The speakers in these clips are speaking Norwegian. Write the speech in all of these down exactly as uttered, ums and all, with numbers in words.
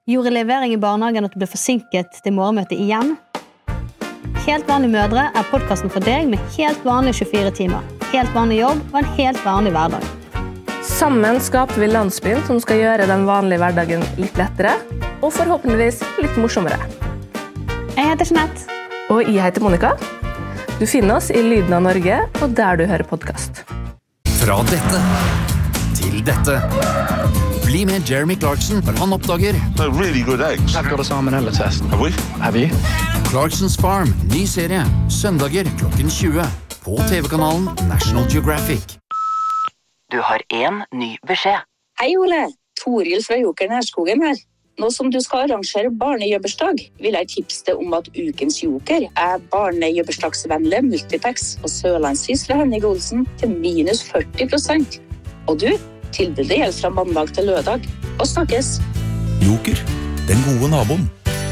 Gjorde levering i barnehagen at du ble forsinket til morgenmøtet igjen? Helt vanlige mødre er podcasten for deg med helt vanlige tjuefire timer, helt vanlig jobb og en helt vanlig hverdag. Sammen skaper vi landsbyen som skal gjøre den vanlige hverdagen litt lettere, og forhåpentligvis litt morsommere. Jeg heter Jeanette. Og jeg heter Monica. Du finner oss i Lyden av Norge, og der du hører podcast. Fra dette til dette. Bli med Jeremy Clarkson når han oppdager They're really good eggs. I've got a salmonella test. Have we? Have you? Clarkson's Farm, ny serie, søndager klokken tjue, på T V-kanalen National Geographic. Du har en ny beskjed. Hei Ole, Toril fra Joker Nærskogen her. Nå som du skal arrangere barnejøbbersdag, vil jeg tipse deg om at ukens Joker er barnejøbbersdagsvennlig multipacks på Sørlandsvis fra Henning Olsen til minus førti prosent. Og du, tilbudet gjelder fra mandag til lørdag. Og snakkes! Joker, den gode naboen.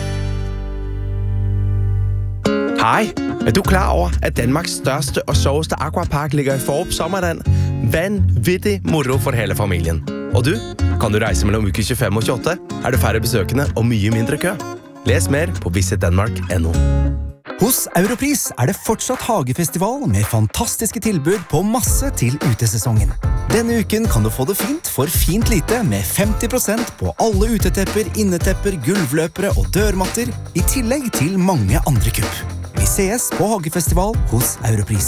Hej, er du klar over, at Danmarks største og sjoveste aquapark ligger i Forop Sommerland? Vanvittig moro for hele familien. Og du, kan du reise mellom uke tjuefem og tjueåtte? Er det færre besøkende og mye mindre kø? Les mer på visit denmark punktum no. Hos Europris er det fortsatt hagefestival med fantastiske tilbud på masse til utesesongen. Denne uken kan du få det fint for fint lite med femti prosent på alle utetepper, innetepper, gulvløpere og dørmatter, i tillegg til mange andre kupp. Vi ses på hagefestival hos Europris.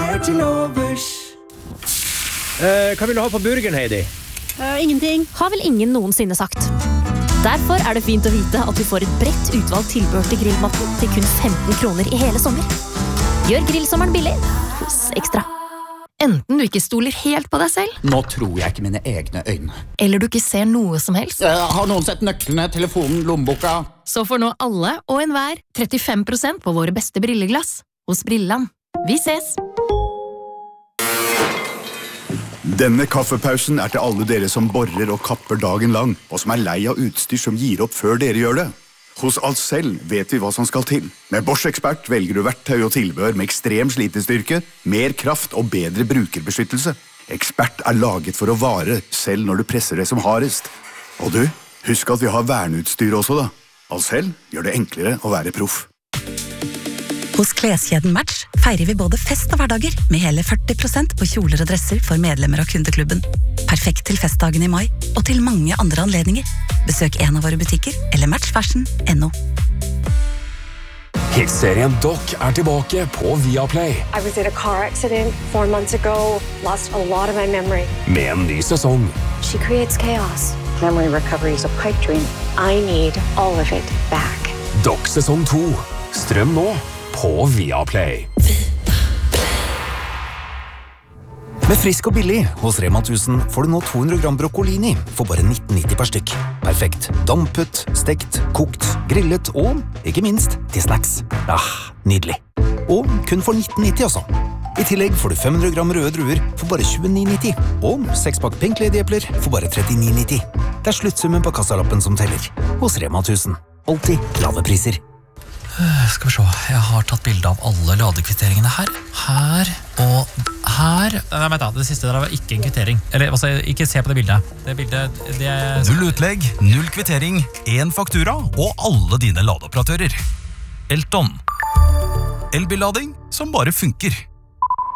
Eh, hva vil du ha på burgeren, Heidi? Uh, ingenting. Har vel ingen noensinne sagt. Derfor er det fint å vite at du får et bredt utvalgt tilbør til grillmatten til kun femten kroner i hele sommer. Gjør grillsommeren billig hos Ekstra. Enten du ikke stoler helt på deg selv, Nå tror jeg ikke mine egne øyne. eller du ikke ser noe som helst, Jeg har noen sett nøklene, telefonen, lommeboka? så får nå alle og enhver trettifem prosent på våre beste brilleglass hos Brilland. Vi ses! Denne kaffepausen er til alle dere som borrer og kapper dagen lang, og som er lei av utstyr som gir opp før dere gjør det. Hos Ahlsell vet vi hva som skal til. Med Bosch-ekspert velger du verktøy og tilbehør med ekstrem slitestyrke, mer kraft og bedre brukerbeskyttelse. Ekspert er laget for å vare, selv når du presser det som hardest. Og du, husk at vi har verneutstyr også da. Ahlsell gjør det enklere å være proff. Hos kleskjeden Match feirer vi både fest og hverdager med hele førti prosent på kjoler og dresser for medlemmer av kundeklubben. Perfekt til festdagen i mai og til mange andre anledninger. Besøk en av våre butikker eller matchfashion punktum no. Hitserien Doc er tilbake på Viaplay. I was in a car accident four months ago, lost a lot of my memory. Med en ny sesong. She creates chaos. Memory recovery is a pipe dream. I need all of it back. Doc sesong to. Strøm nå på Viaplay. Med frisk og billig hos Rema tusen får du nå to hundre gram broccolini for bare nitten nitti per stykk. Perfekt. Dampet, stekt, kokt, grillet og, ikke minst, til snacks. Ah, nydelig. Og kun for nitten nitti også. I tillegg får du fem hundre gram røde druer for bare tjueni nitti. Og seks pakk Pink Lady-epler for bare trettini nitti. Det er sluttsummen på kassalappen som teller. Hos Rema tusen. Alltid lave priser. Skal vi se, jeg har tatt bilde av alle ladekvitteringene her. Her og her. Nei, vent da, det siste der var ikke en kvittering. Eller, altså, ikke se på det bildet. Det bildet, det er... Null utlegg, null kvittering, en faktura og alle dine ladeoperatører. Elton. Elbillading som bare funker.